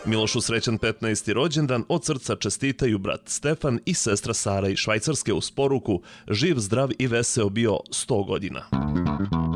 Milošu srećan 15. rođendan od srca čestitaju brat Stefan i sestra Sara iz Švajcarske uz poruku živ, zdrav i veseo bio 100 godina.